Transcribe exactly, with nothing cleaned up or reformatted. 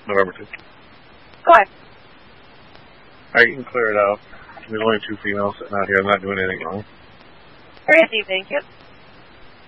November two. Go ahead. All right, you can clear it out. There's only two females sitting out here. I'm not doing anything wrong. Good evening. Yep.